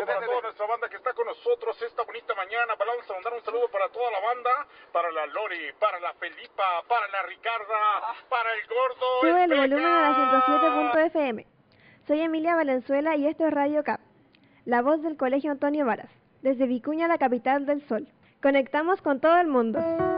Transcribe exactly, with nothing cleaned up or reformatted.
saludo para toda nuestra banda que está con nosotros esta bonita mañana. Vamos a mandar un saludo para toda la banda, para la Lori, para la Felipa, para la Ricarda, para el Gordo. Sube el volumen a la ciento siete punto f m. Soy Emilia Valenzuela y esto es Radio Cap, la voz del Colegio Antonio Varas, desde Vicuña, la capital del sol. Conectamos con todo el mundo.